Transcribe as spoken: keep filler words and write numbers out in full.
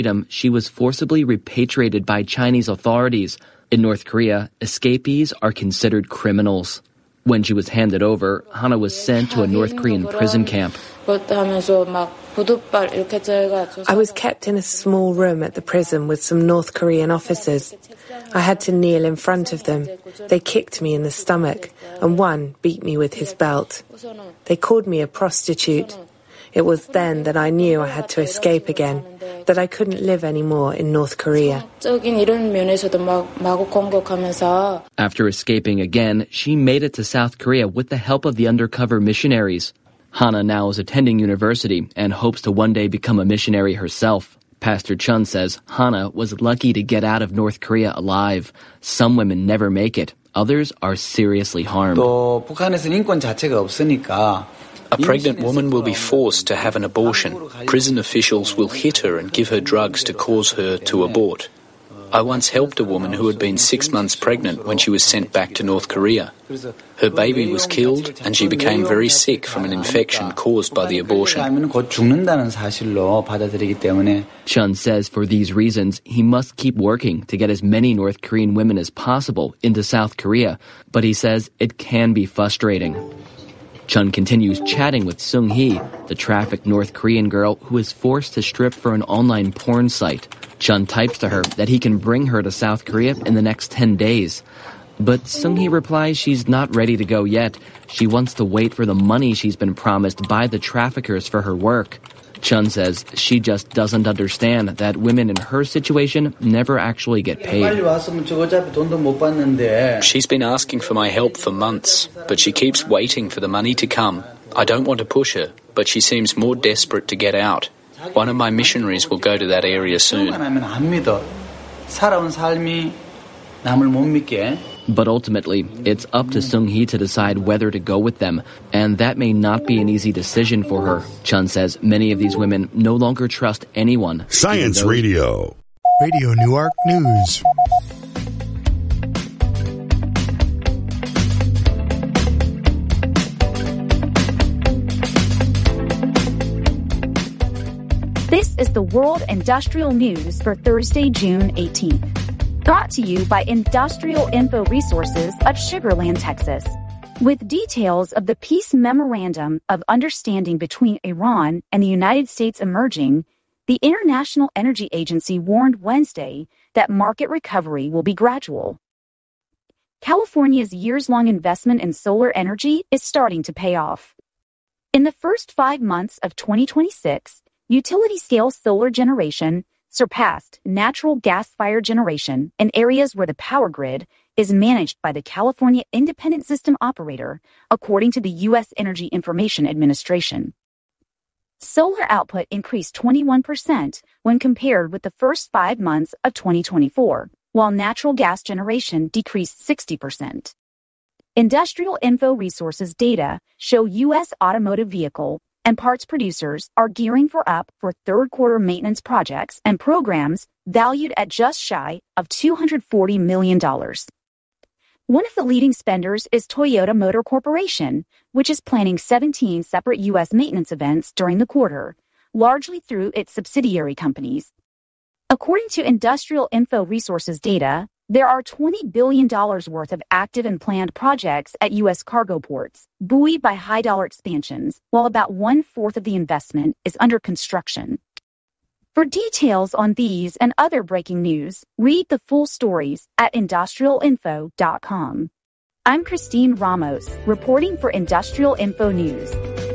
She was forcibly repatriated by Chinese authorities. In North Korea, escapees are considered criminals. When she was handed over, Hana was sent to a North Korean prison camp. I was kept in a small room at the prison with some North Korean officers. I had to kneel in front of them. They kicked me in the stomach, and one beat me with his belt. They called me a prostitute. It was then that I knew I had to escape again, that I couldn't live anymore in North Korea. After escaping again, she made it to South Korea with the help of the undercover missionaries. Hana now is attending university and hopes to one day become a missionary herself. Pastor Chun says Hana was lucky to get out of North Korea alive. Some women never make it. Others are seriously harmed. A pregnant woman will be forced to have an abortion. Prison officials will hit her and give her drugs to cause her to abort. I once helped a woman who had been six months pregnant when she was sent back to North Korea. Her baby was killed and she became very sick from an infection caused by the abortion. Chun says for these reasons, he must keep working to get as many North Korean women as possible into South Korea, but he says it can be frustrating. Chun continues chatting with Sung-hee, the trafficked North Korean girl who is forced to strip for an online porn site. Chun types to her that he can bring her to South Korea in the next ten days. But Sung-hee replies she's not ready to go yet. She wants to wait for the money she's been promised by the traffickers for her work. Chun says she just doesn't understand that women in her situation never actually get paid. She's been asking for my help for months, but she keeps waiting for the money to come. I don't want to push her, but she seems more desperate to get out. One of my missionaries will go to that area soon. But ultimately, it's up to Sung-hee to decide whether to go with them, and that may not be an easy decision for her. Chun says many of these women no longer trust anyone. Science Radio. Radio Newark News. This is the World Industrial News for Thursday, June eighteenth. Brought to you by Industrial Info Resources of Sugar Land, Texas. With details of the Peace Memorandum of Understanding between Iran and the United States emerging, the International Energy Agency warned Wednesday that market recovery will be gradual. California's years-long investment in solar energy is starting to pay off. In the first five months of twenty twenty-six, utility-scale solar generation surpassed natural gas-fired generation in areas where the power grid is managed by the California Independent System Operator, according to the U S Energy Information Administration. Solar output increased twenty-one percent when compared with the first five months of twenty twenty-four, while natural gas generation decreased sixty percent. Industrial Info Resources data show U S automotive vehicle and parts producers are gearing for up for third quarter maintenance projects and programs valued at just shy of two hundred forty million dollars. One of the leading spenders is Toyota Motor Corporation, which is planning seventeen separate U S maintenance events during the quarter, largely through its subsidiary companies. According to Industrial Info Resources data, there are twenty billion dollars worth of active and planned projects at U S cargo ports, buoyed by high-dollar expansions, while about one-fourth of the investment is under construction. For details on these and other breaking news, read the full stories at industrial info dot com. I'm Christine Ramos, reporting for Industrial Info News.